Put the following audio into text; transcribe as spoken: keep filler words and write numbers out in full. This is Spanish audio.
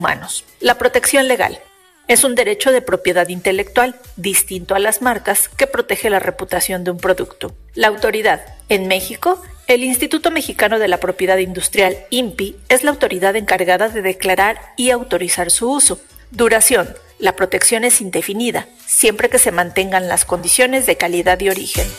humanos. La protección legal es un derecho de propiedad intelectual, distinto a las marcas, que protege la reputación de un producto. La autoridad. En México, el Instituto Mexicano de la Propiedad Industrial, I N P I, es la autoridad encargada de declarar y autorizar su uso. Duración. La protección es indefinida, siempre que se mantengan las condiciones de calidad y origen.